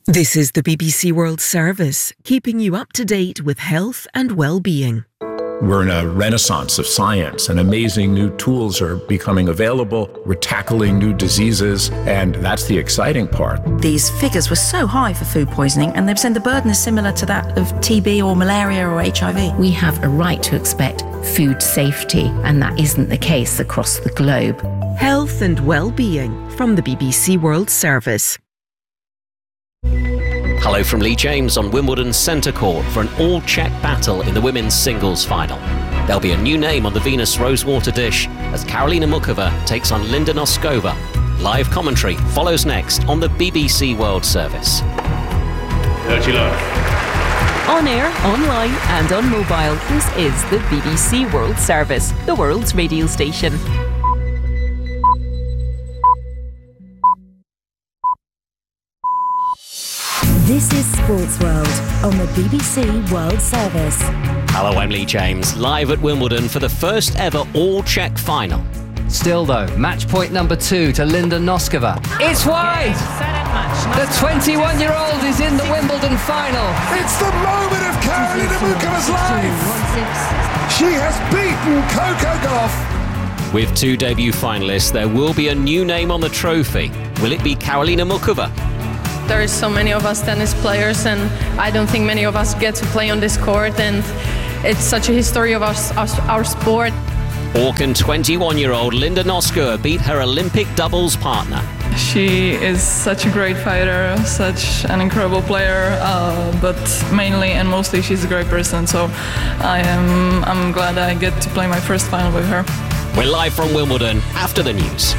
This is the BBC World Service, keeping you up to date with health and well-being. We're in a renaissance of science, and amazing new tools are becoming available. We're tackling new diseases, and that's the exciting part. These figures were so high for food poisoning, and they've said the burden is similar to that of TB or malaria or HIV. We have a right to expect food safety, and that isn't the case across the globe. Health and well-being from the BBC World Service. Hello from Lee James on Wimbledon's centre court for an all-Czech battle in the women's singles final. There'll be a new name on the Venus Rosewater dish as Karolina Muchova takes on Linda Noskova. Live commentary follows next on the BBC World Service. On air, online and on mobile, this is the BBC World Service, the world's radio station. This is Sports World on the BBC World Service. Hello, I'm Lee James, live at Wimbledon for the first ever all-Czech final. Still though, match point number 2 to Linda Noskova. It's wide! The 21-year-old is in the Wimbledon final. It's the moment of Karolina Muchova's life. She has beaten Coco Gauff. With 2 debut finalists, there will be a new name on the trophy. Will it be Karolina Muchova? There is so many of us tennis players, and I don't think many of us get to play on this court, and it's such a history of our sport. Or can 21-year-old Linda Noskova beat her Olympic doubles partner? She is such a great fighter, such an incredible player, but mainly and mostly she's a great person, so I'm glad I get to play my first final with her. We're live from Wimbledon after the news.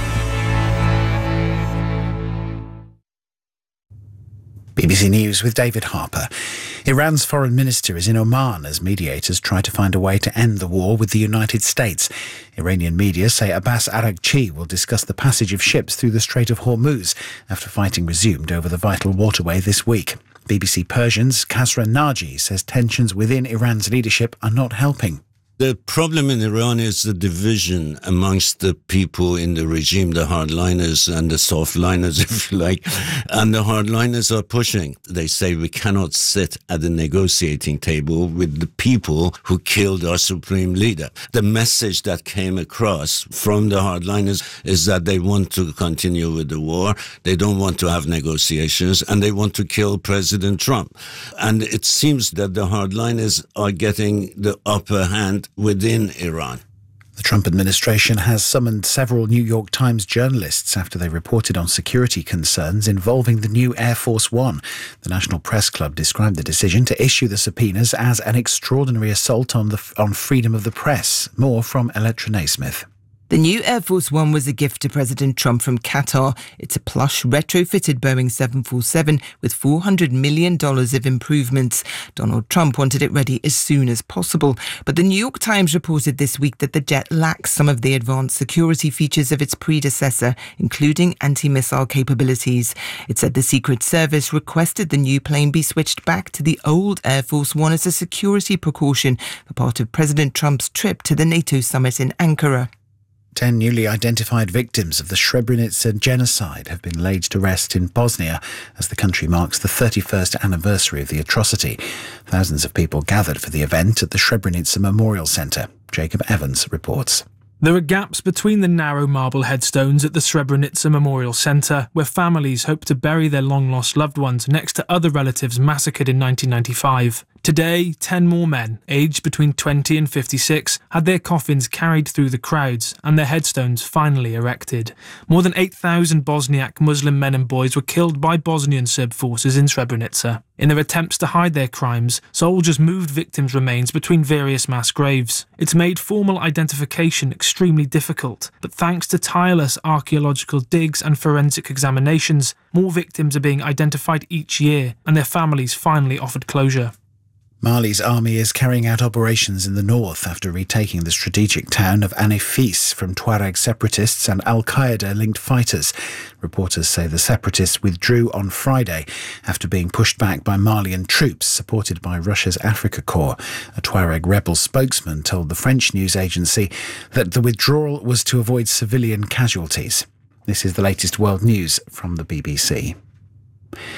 BBC News with David Harper. Iran's foreign minister is in Oman as mediators try to find a way to end the war with the United States. Iranian media say Abbas Araghchi will discuss the passage of ships through the Strait of Hormuz after fighting resumed over the vital waterway this week. BBC Persian's Kasra Naji says tensions within Iran's leadership are not helping. The problem in Iran is the division amongst the people in the regime, the hardliners and the softliners, if you like. And the hardliners are pushing. They say we cannot sit at the negotiating table with the people who killed our supreme leader. The message that came across from the hardliners is that they want to continue with the war, they don't want to have negotiations, and they want to kill President Trump. And it seems that the hardliners are getting the upper hand within Iran. The Trump administration has summoned several New York Times journalists after they reported on security concerns involving the new Air Force One. The National Press Club described the decision to issue the subpoenas as an extraordinary assault on freedom of the press. More from Electra Naismith. The new Air Force One was a gift to President Trump from Qatar. It's a plush, retrofitted Boeing 747 with $400 million of improvements. Donald Trump wanted it ready as soon as possible. But the New York Times reported this week that the jet lacks some of the advanced security features of its predecessor, including anti-missile capabilities. It said the Secret Service requested the new plane be switched back to the old Air Force One as a security precaution for part of President Trump's trip to the NATO summit in Ankara. 10 newly identified victims of the Srebrenica genocide have been laid to rest in Bosnia as the country marks the 31st anniversary of the atrocity. Thousands of people gathered for the event at the Srebrenica Memorial Centre. Jacob Evans reports. There are gaps between the narrow marble headstones at the Srebrenica Memorial Centre, where families hope to bury their long-lost loved ones next to other relatives massacred in 1995. Today, 10 more men, aged between 20 and 56, had their coffins carried through the crowds and their headstones finally erected. More than 8,000 Bosniak Muslim men and boys were killed by Bosnian Serb forces in Srebrenica. In their attempts to hide their crimes, soldiers moved victims' remains between various mass graves. It's made formal identification extremely difficult, but thanks to tireless archaeological digs and forensic examinations, more victims are being identified each year, and their families finally offered closure. Mali's army is carrying out operations in the north after retaking the strategic town of Anefis from Tuareg separatists and Al-Qaeda-linked fighters. Reporters say the separatists withdrew on Friday after being pushed back by Malian troops supported by Russia's Africa Corps. A Tuareg rebel spokesman told the French news agency that the withdrawal was to avoid civilian casualties. This is the latest world news from the BBC.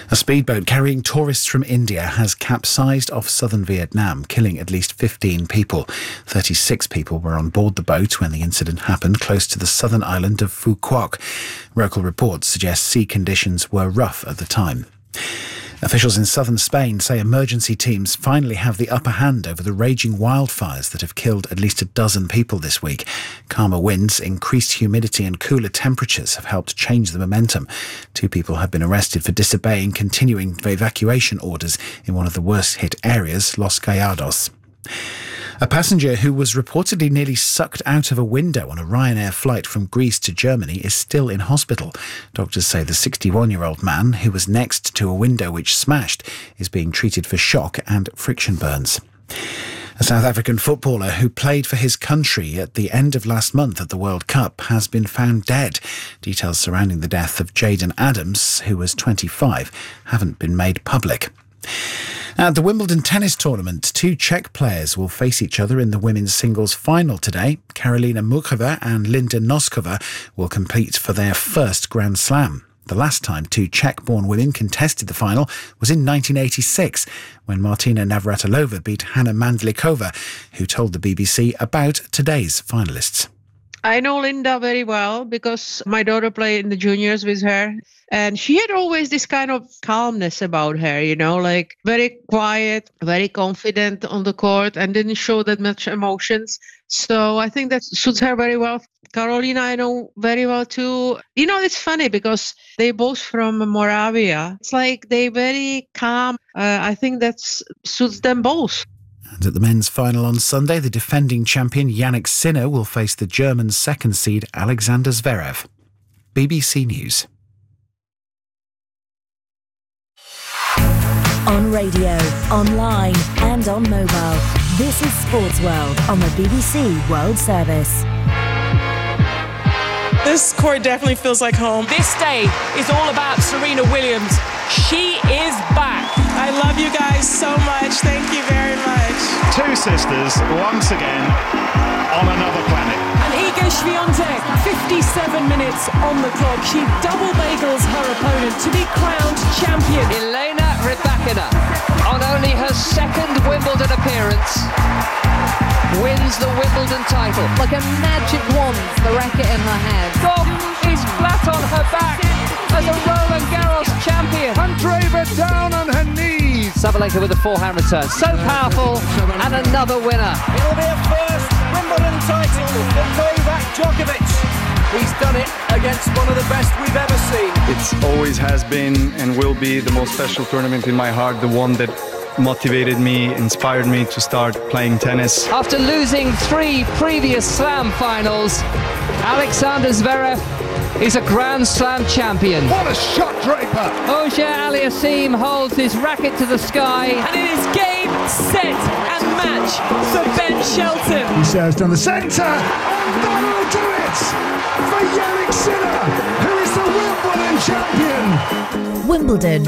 A speedboat carrying tourists from India has capsized off southern Vietnam, killing at least 15 people. 36 people were on board the boat when the incident happened close to the southern island of Phu Quoc. Local reports suggest sea conditions were rough at the time. Officials in southern Spain say emergency teams finally have the upper hand over the raging wildfires that have killed at least a dozen people this week. Calmer winds, increased humidity and cooler temperatures have helped change the momentum. 2 people have been arrested for disobeying continuing evacuation orders in one of the worst hit areas, Los Gallardos. A passenger who was reportedly nearly sucked out of a window on a Ryanair flight from Greece to Germany is still in hospital. Doctors say the 61-year-old man, who was next to a window which smashed, is being treated for shock and friction burns. A South African footballer who played for his country at the end of last month at the World Cup has been found dead. Details surrounding the death of Jaden Adams, who was 25, haven't been made public. At the Wimbledon tennis tournament, 2 Czech players will face each other in the women's singles final today. Karolina Muchova and Linda Noskova will compete for their first Grand Slam. The last time 2 Czech-born women contested the final was in 1986, when Martina Navratilova beat Hanna Mandlikova, who told the BBC about today's finalists. I know Linda very well because my daughter played in the juniors with her. And she had always this kind of calmness about her, like very quiet, very confident on the court and didn't show that much emotions. So I think that suits her very well. Karolina, I know very well too. It's funny because they both from Moravia. It's like they very calm. I think that suits them both. And at the men's final on Sunday, the defending champion Jannik Sinner will face the German second seed Alexander Zverev. BBC News. On radio, online and on mobile. This is Sports World on the BBC World Service. This court definitely feels like home. This day is all about Serena Williams. She is back. I love you guys so much. Thank you very much. 2 sisters once again on another planet. And Iga Swiatek, 57 minutes on the clock. She double bagels her opponent to be crowned champion. Elena Rybakina, on only her second Wimbledon appearance, wins the Wimbledon title. Like a magic wand, the racket in her hand. Gauff is flat on her back as a Roland Garros champion. Andreeva down on her knees. Sabalenka with a forehand return. So powerful, and another winner. It'll be a first Wimbledon title for Novak Djokovic. He's done it against one of the best we've ever seen. It always has been and will be the most special tournament in my heart, the one that motivated me, inspired me to start playing tennis. After losing 3 previous Slam finals, Alexander Zverev is a Grand Slam champion. What a shot, Draper! Auger-Aliassime holds his racket to the sky. And it is game, set and match for Ben Shelton. He serves down the centre. That will do it for Jannik Sinner, who is the Wimbledon champion. Wimbledon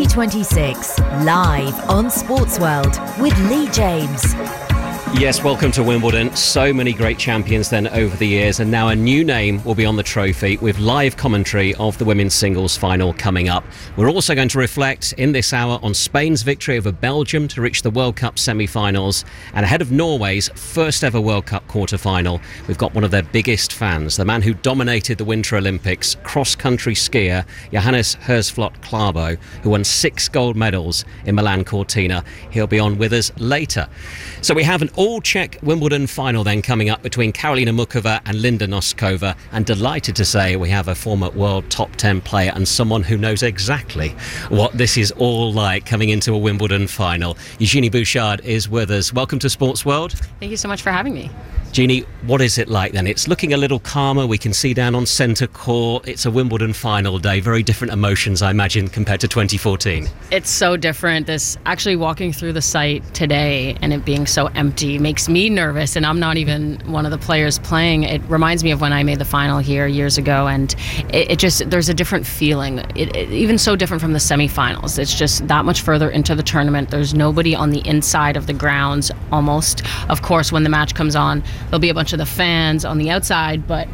2026, live on Sports World with Lee James. Yes, welcome to Wimbledon. So many great champions then over the years, and now a new name will be on the trophy with live commentary of the women's singles final coming up. We're also going to reflect in this hour on Spain's victory over Belgium to reach the World Cup semi-finals, and ahead of Norway's first ever World Cup quarter-final, we've got one of their biggest fans, the man who dominated the Winter Olympics, cross-country skier Johannes Hersflot Klæbo, who won 6 gold medals in Milan Cortina. He'll be on with us later. So we have an all-Czech Wimbledon final then coming up between Karolina Muchova and Linda Noskova, and delighted to say we have a former world top 10 player and someone who knows exactly what this is all like coming into a Wimbledon final. Eugenie Bouchard is with us. Welcome to Sports World. Thank you so much for having me. Jeannie, what is it like then? It's looking a little calmer. We can see down on centre court. It's a Wimbledon final day. Very different emotions, I imagine, compared to 2014. It's so different. This actually walking through the site today and it being so empty makes me nervous, and I'm not even one of the players playing. It reminds me of when I made the final here years ago, and it just, there's a different feeling. It even so different from the semifinals. It's just that much further into the tournament. There's nobody on the inside of the grounds almost. Of course, when the match comes on, there'll be a bunch of the fans on the outside, but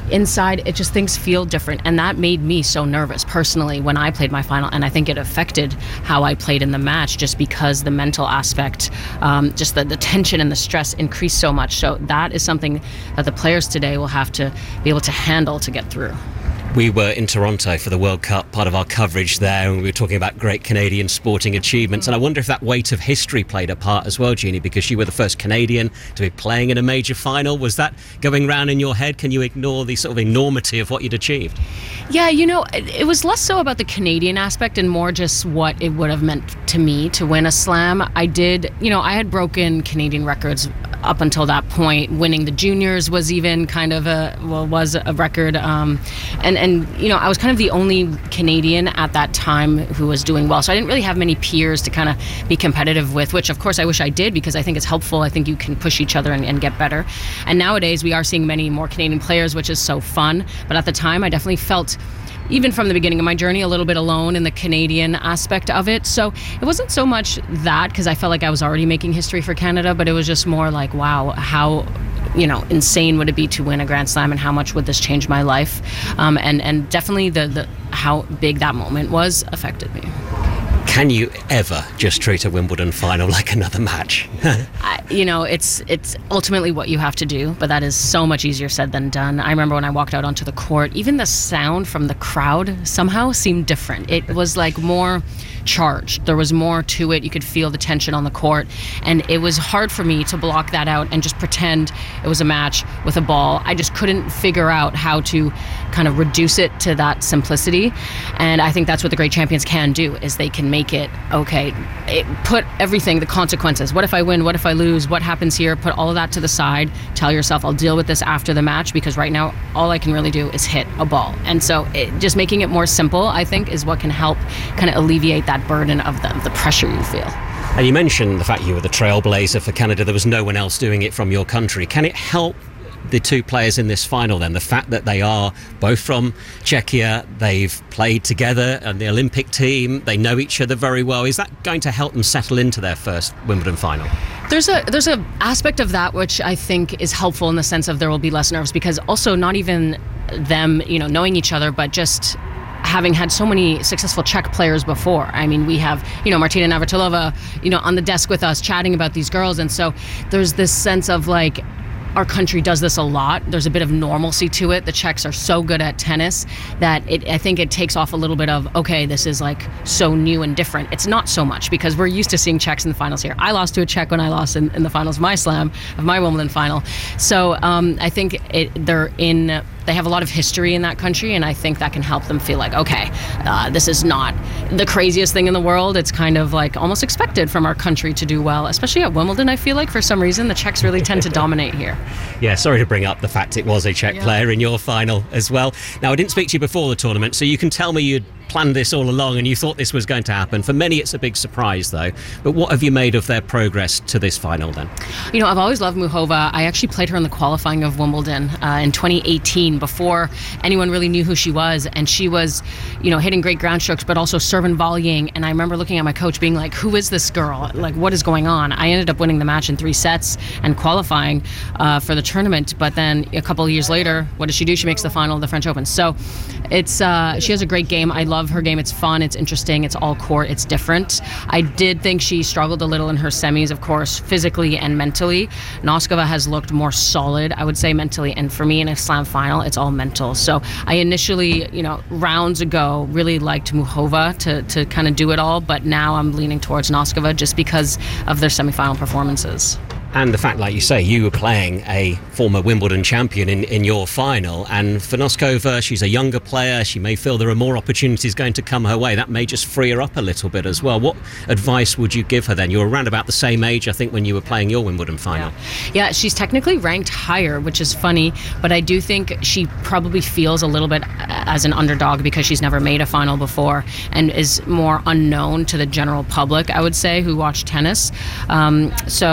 inside, it just things feel different. And that made me so nervous personally when I played my final. And I think it affected how I played in the match just because the mental aspect, just the tension and the stress increased so much. So that is something that the players today will have to be able to handle to get through. We were in Toronto for the World Cup, part of our coverage there, and we were talking about great Canadian sporting achievements. And I wonder if that weight of history played a part as well, Jeannie, because you were the first Canadian to be playing in a major final. Was that going round in your head? Can you ignore the sort of enormity of what you'd achieved? Yeah, it was less so about the Canadian aspect and more just what it would have meant to me to win a slam. I had broken Canadian records up until that point. Winning the juniors was even kind of was a record. And I was kind of the only Canadian at that time who was doing well. So I didn't really have many peers to kind of be competitive with, which of course I wish I did because I think it's helpful. I think you can push each other and get better. And nowadays we are seeing many more Canadian players, which is so fun. But at the time I definitely felt, even from the beginning of my journey, a little bit alone in the Canadian aspect of it. So it wasn't so much that, because I felt like I was already making history for Canada, but it was just more like, wow, how insane would it be to win a Grand Slam, and how much would this change my life? And definitely the how big that moment was affected me. Can you ever just treat a Wimbledon final like another match? It's ultimately what you have to do, but that is so much easier said than done. I remember when I walked out onto the court, even the sound from the crowd somehow seemed different. It was like more charged. There was more to it. You could feel the tension on the court, and it was hard for me to block that out and just pretend it was a match with a ball. I just couldn't figure out how to kind of reduce it to that simplicity, and I think that's what the great champions can do, is they can make it put everything, the consequences. What if I win? What if I lose? What happens here? Put all of that to the side. Tell yourself, I'll deal with this after the match, because right now all I can really do is hit a ball. And so just making it more simple, I think, is what can help kind of alleviate that burden of the pressure you feel. And you mentioned the fact you were the trailblazer for Canada. There was no one else doing it from your country. Can it help the two players in this final then, the fact that they are both from Czechia, they've played together on the Olympic team, they know each other very well? Is that going to help them settle into their first Wimbledon final? There's a aspect of that which I think is helpful in the sense of there will be less nerves, because also not even them, knowing each other, but just having had so many successful Czech players before. I mean, we have, Martina Navratilova, on the desk with us chatting about these girls. And so there's this sense of like, our country does this a lot. There's a bit of normalcy to it. The Czechs are so good at tennis that I think it takes off a little bit of, okay, this is like so new and different. It's not so much, because we're used to seeing Czechs in the finals here. I lost to a Czech when I lost in the finals of my slam, of my Wimbledon final. So I think they have a lot of history in that country, and I think that can help them feel like, okay, this is not the craziest thing in the world. It's kind of like almost expected from our country to do well, especially at Wimbledon. I feel like for some reason the Czechs really tend to dominate here. Yeah, sorry to bring up the fact it was a Czech player in your final as well. Now, I didn't speak to you before the tournament, so you can tell me you'd planned this all along and you thought this was going to happen. For many, it's a big surprise, though. But what have you made of their progress to this final, then? I've always loved Muchova. I actually played her in the qualifying of Wimbledon in 2018, before anyone really knew who she was. And she was, hitting great ground strokes, but also serve and volleying. And I remember looking at my coach being like, who is this girl? Like, what is going on? I ended up winning the match in 3 sets and qualifying for the tournament. But then a couple of years later, what does she do? She makes the final of the French Open. So she has a great game. I love her game. It's fun, it's interesting, it's all court, it's different. I did think she struggled a little in her semis, of course, physically and mentally. Noskova has looked more solid, I would say, mentally, and for me in a slam final, it's all mental. So I initially, rounds ago, really liked Muchova to kind of do it all, but now I'm leaning towards Noskova just because of their semifinal performances. And the fact, like you say, you were playing a former Wimbledon champion in your final. And for Noskova, she's a younger player. She may feel there are more opportunities going to come her way. That may just free her up a little bit as well. What advice would you give her then? You were around about the same age, I think, when you were playing your Wimbledon final. Yeah, she's technically ranked higher, which is funny. But I do think she probably feels a little bit as an underdog because she's never made a final before and is more unknown to the general public, I would say, who watch tennis. So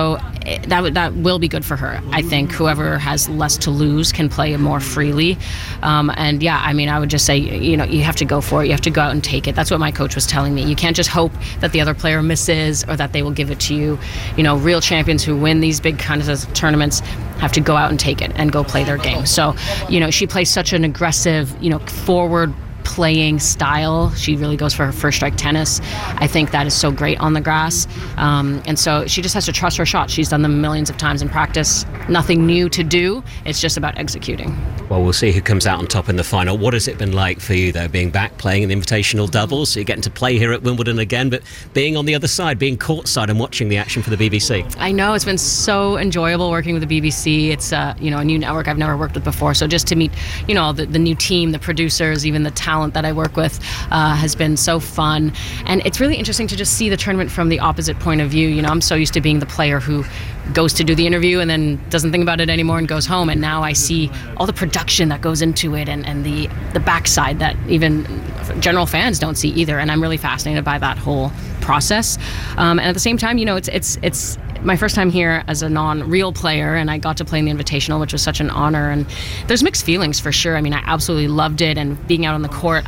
that will be good for her. I think whoever has less to lose can play more freely. And yeah, I mean, I would just say, you know, you have to go for it. You have to go out and take it. That's what my coach was telling me. You can't just hope that the other player misses or that they will give it to you. You know, real champions who win these big kinds of tournaments have to go out and take it and go play their game. So, you know, she plays such an aggressive, you know, forward playing style. She really goes for her first strike tennis. I think that is so great on the grass. And so she just has to trust her shot. She's done them millions of times in practice. Nothing new to do. It's just about executing. Well, we'll see who comes out on top in the final. What has it been like for you, though, being back playing in the Invitational doubles? So you're getting to play here at Wimbledon again, but being on the other side, being courtside and watching the action for the BBC. I know, it's been so enjoyable working with the BBC. It's you know, a new network I've never worked with before. So just to meet, you know, the new team, the producers, even the talent that I work with has been so fun. And it's really interesting to just see the tournament from the opposite point of view. You know, I'm so used to being the player who goes to do the interview and then doesn't think about it anymore and goes home. And now I see all the production that goes into it and the backside that even general fans don't see either. And I'm really fascinated by that whole process. And at the same time, you know, it's my first time here as a non-real player, and I got to play in the Invitational, which was such an honor. And there's mixed feelings for sure. I mean, I absolutely loved it, and being out on the court,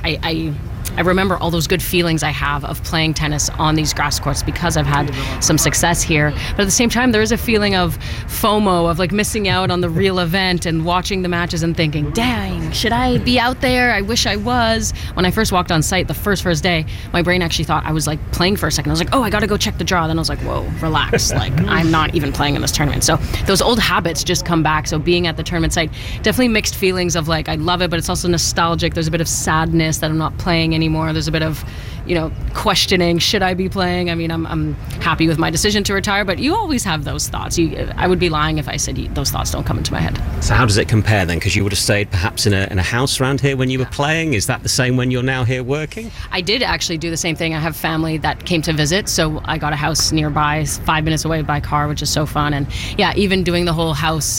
I remember all those good feelings I have of playing tennis on these grass courts because I've had some success here. But at the same time, there is a feeling of FOMO, of like missing out on the real event and watching the matches and thinking, dang, should I be out there? I wish I was. When I first walked on site the first day, my brain actually thought I was like playing for a second. I was like, oh, I got to go check the draw. Then I was like, whoa, relax. Like, I'm not even playing in this tournament. So those old habits just come back. So being at the tournament site, definitely mixed feelings of like, I love it, but it's also nostalgic. There's a bit of sadness that I'm not playing anymore. There's a bit of, you know, questioning, should I be playing? I mean, I'm happy with my decision to retire, but you always have those thoughts. I would be lying if I said those thoughts don't come into my head. So how does it compare then? Because you would have stayed perhaps in a house around here when you were playing. Is that the same when you're now here working? I did actually do the same thing. I have family that came to visit, so I got a house nearby, 5 minutes away by car, which is so fun. And yeah, even doing the whole house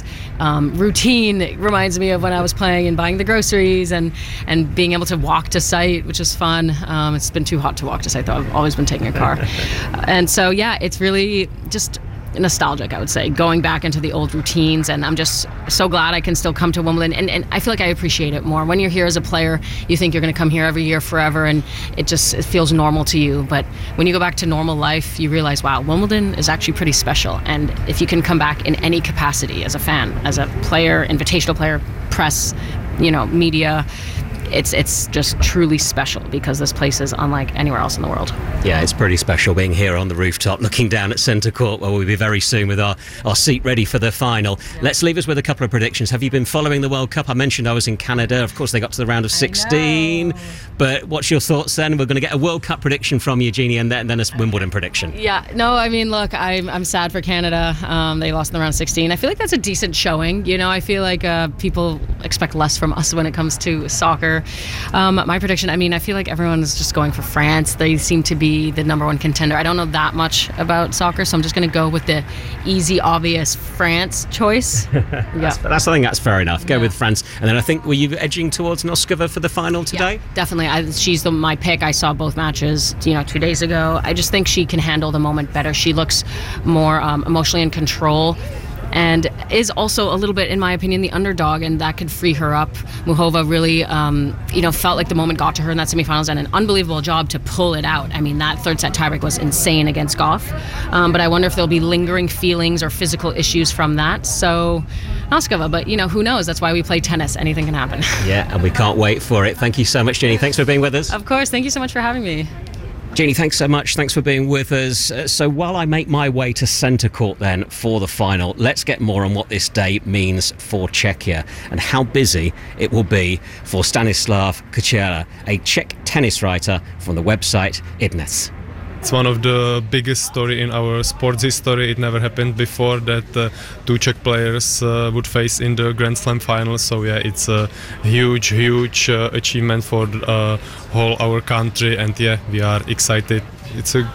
routine reminds me of when I was playing and buying the groceries and being able to walk to site, which is fun. It's been too hot to walk to site, though. I've always been taking a car. And so, yeah, it's really just nostalgic, I would say, going back into the old routines. And I'm just so glad I can still come to Wimbledon. And I feel like I appreciate it more. When you're here as a player, you think you're going to come here every year forever, and it feels normal to you. But when you go back to normal life, you realize, wow, Wimbledon is actually pretty special. And if you can come back in any capacity, as a fan, as a player, invitational player, press, you know, media, it's just truly special because this place is unlike anywhere else in the world. Yeah, it's pretty special being here on the rooftop looking down at centre court, where we'll be very soon with our seat ready for the final. Let's leave us with a couple of predictions. Have you been following the World Cup? I mentioned I was in Canada. Of course, they got to the round of 16. But what's your thoughts then? We're going to get a World Cup prediction from you, Jeannie, and then a Wimbledon prediction. Yeah, no, I mean, look, I'm sad for Canada. They lost in the round of 16. I feel like that's a decent showing. You know, I feel like people expect less from us when it comes to soccer. My prediction, I mean, I feel like everyone's just going for France. They seem to be the number one contender. I don't know that much about soccer, so I'm just going to go with the easy, obvious France choice. I think that's fair enough. Go with France. And then I think, were you edging towards Noskova for the final today? Yeah, definitely. She's my pick. I saw both matches, 2 days ago. I just think she can handle the moment better. She looks more emotionally in control, and is also a little bit, in my opinion, the underdog, and that could free her up. Muchova really, felt like the moment got to her in that semifinals, and an unbelievable job to pull it out. I mean, that third set tiebreak was insane against Goff, but I wonder if there'll be lingering feelings or physical issues from that. So, Noskova, but who knows? That's why we play tennis. Anything can happen. Yeah, and we can't wait for it. Thank you so much, Jeannie. Thanks for being with us. Of course. Thank you so much for having me. Jeannie, thanks so much. Thanks for being with us. So while I make my way to centre court then for the final, let's get more on what this day means for Czechia and how busy it will be for Stanislav Kučera, a Czech tennis writer from the website Idnes. It's one of the biggest story in our sports history. It never happened before that two Czech players would face in the Grand Slam final. So yeah, it's a huge achievement for whole our country, and yeah, we are excited. It's a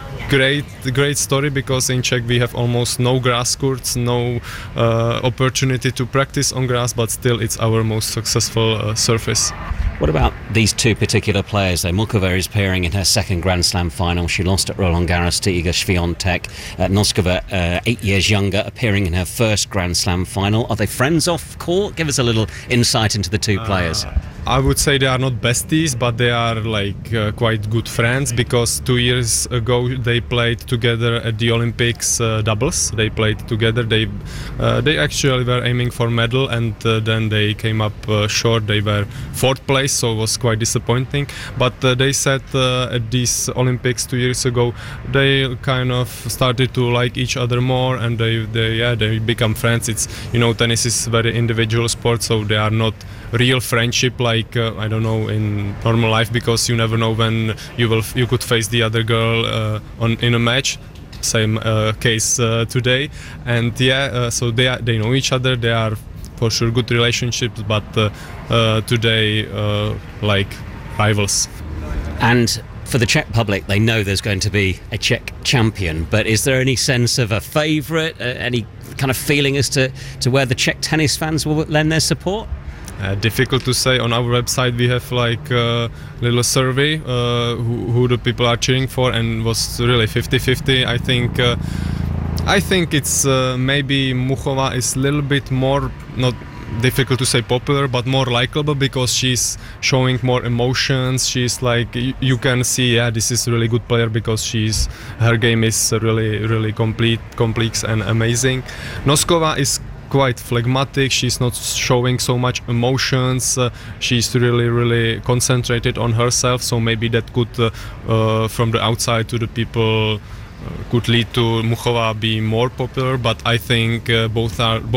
great story because in Czech we have almost no grass courts, no opportunity to practice on grass, but still it's our most successful surface. What about these two particular players, though? Muchova is appearing in her second Grand Slam final. She lost at Roland Garros to Iga Swiatek. Noskova, 8 years younger, appearing in her first Grand Slam final. Are they friends off court? Give us a little insight into the two players. I would say they are not besties, but they are quite good friends, because 2 years ago they played together at the Olympics doubles. They played together. They actually were aiming for medal, and then they came up short. They were fourth place, so it was quite disappointing. But they said at these Olympics 2 years ago they kind of started to like each other more, and they become friends. It's, tennis is very individual sport, so they are not real friendship like I don't know, in normal life, because you never know when you could face the other girl in a match. Same case today, and so they know each other. They are for sure good relationships, but today like rivals. And for the Czech public, they know there's going to be a Czech champion, but is there any sense of a favourite, any kind of feeling as to where the Czech tennis fans will lend their support? Difficult to say. On our website we have a little survey who the people are cheering for, and was really 50-50. I think it's maybe Muchova is a little bit more, not difficult to say popular, but more likable, because she's showing more emotions. She's you can see, this is a really good player, because her game is really complex and amazing. Noskova is quite phlegmatic. She's not showing so much emotions. She's really concentrated on herself, so maybe that could from the outside to the people could lead to Muchova being more popular. But I think both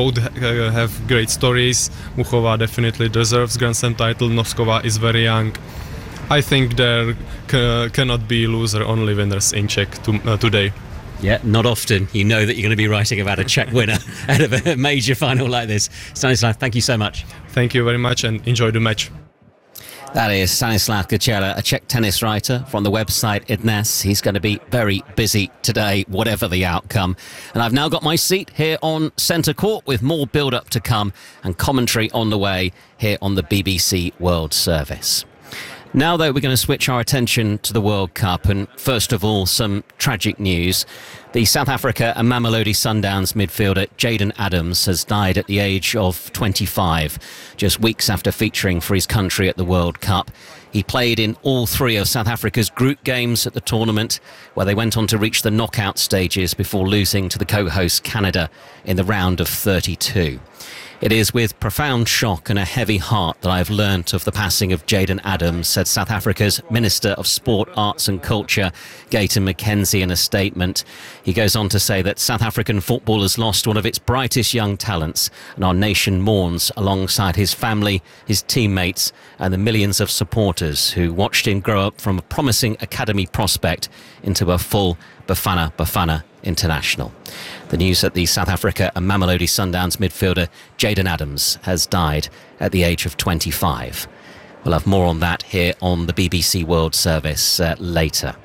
have great stories. Muchova definitely deserves Grand Slam title. Noskova is very young. I think there cannot be loser, only winners in Czech today. Yeah, not often. You know that you're going to be writing about a Czech winner out of a major final like this. Stanislav, thank you so much. Thank you very much, and enjoy the match. That is Stanislav Křečela, a Czech tennis writer from the website iDnes. He's going to be very busy today, whatever the outcome. And I've now got my seat here on centre court, with more build-up to come and commentary on the way here on the BBC World Service. Now, though, we're going to switch our attention to the World Cup, and first of all, some tragic news. The South Africa and Mamelodi Sundowns midfielder Jayden Adams has died at the age of 25, just weeks after featuring for his country at the World Cup. He played in all three of South Africa's group games at the tournament, where they went on to reach the knockout stages before losing to the co-host Canada in the round of 32. It is with profound shock and a heavy heart that I have learnt of the passing of Jayden Adams, said South Africa's Minister of Sport, Arts and Culture, Gayton McKenzie, in a statement. He goes on to say that South African football has lost one of its brightest young talents, and our nation mourns alongside his family, his teammates, and the millions of supporters who watched him grow up from a promising academy prospect into a full Bafana international. The news that the South Africa and Mamelodi Sundowns midfielder Jayden Adams has died at the age of 25. We'll have more on that here on the BBC World Service later.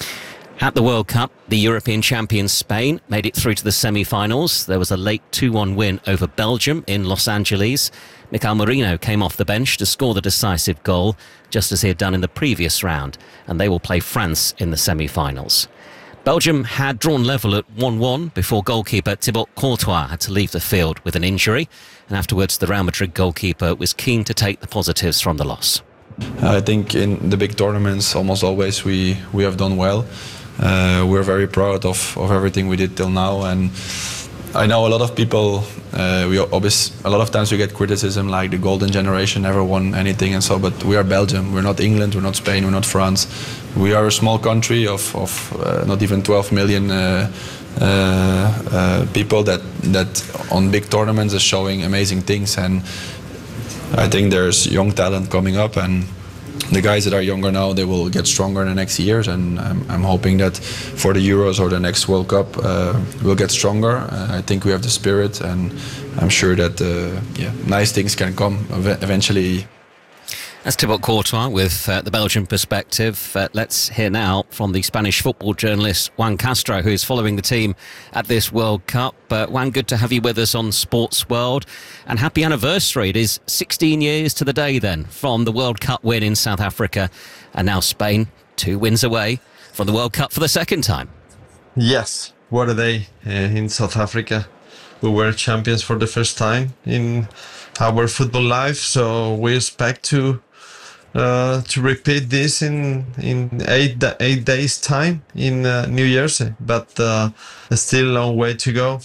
At the World Cup, the European champions Spain made it through to the semi-finals. There was a late 2-1 win over Belgium in Los Angeles. Mikel Merino came off the bench to score the decisive goal, just as he had done in the previous round, and they will play France in the semi-finals. Belgium had drawn level at 1-1 before goalkeeper Thibaut Courtois had to leave the field with an injury, and afterwards the Real Madrid goalkeeper was keen to take the positives from the loss. I think in the big tournaments almost always we have done well. We're very proud of everything we did till now, and I know a lot of people, a lot of times we get criticism like the golden generation never won anything and so, but we are Belgium, we're not England, we're not Spain, we're not France. We are a small country of not even 12 million people that on big tournaments is showing amazing things, and I think there's young talent coming up, and the guys that are younger now, they will get stronger in the next years, and I'm hoping that for the Euros or the next World Cup we'll get stronger. I think we have the spirit, and I'm sure that nice things can come eventually. That's Thibaut Courtois with the Belgian perspective. Let's hear now from the Spanish football journalist Juan Castro, who is following the team at this World Cup. Juan, good to have you with us on Sports World. And happy anniversary. It is 16 years to the day then from the World Cup win in South Africa. And now Spain, 2 wins away from the World Cup for the second time. Yes, what a day in South Africa. We were champions for the first time in our football life, so we expect to repeat this in 8 days time in New Year's, but still a long way to go.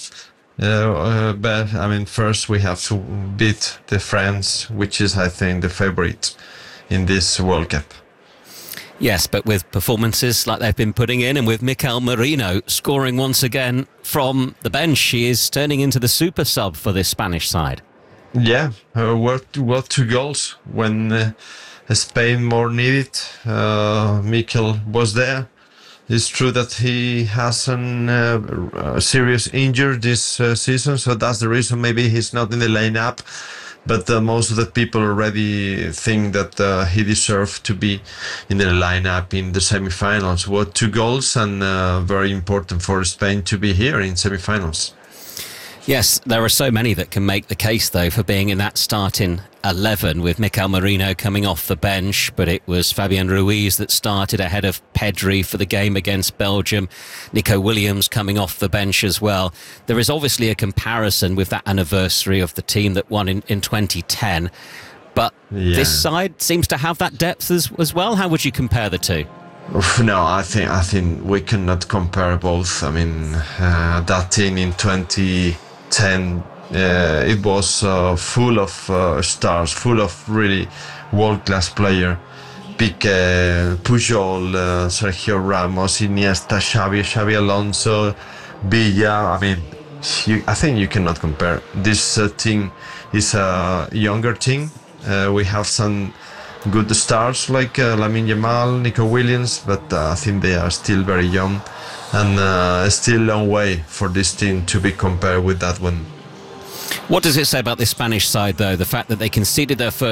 But I mean, first we have to beat the France, which is, I think, the favorite in this World Cup. Yes, but with performances like they've been putting in, and with Mikel Merino scoring once again from the bench, she is turning into the super sub for this Spanish side. Yeah, what 2 goals when Spain more needed. Mikel was there. It's true that he has a serious injury this season, so that's the reason maybe he's not in the lineup. But most of the people already think that he deserved to be in the lineup in the semi-finals. What 2 goals, and very important for Spain to be here in semi-finals. Yes, there are so many that can make the case, though, for being in that starting 11, with Mikel Merino coming off the bench, but it was Fabian Ruiz that started ahead of Pedri for the game against Belgium. Nico Williams coming off the bench as well. There is obviously a comparison with that anniversary of the team that won in 2010, but this side seems to have that depth as well. How would you compare the two? No, I think we cannot compare both. I mean, that team in 2010, it was full of stars, full of really world-class players. Piqué, Pujol, Sergio Ramos, Iniesta, Xavi Alonso, Villa. I mean, I think you cannot compare. This team is a younger team. We have some good stars like Lamine Yamal, Nico Williams, but I think they are still very young, and still a long way for this team to be compared with that one. What does it say about this Spanish side, though, the fact that they conceded their first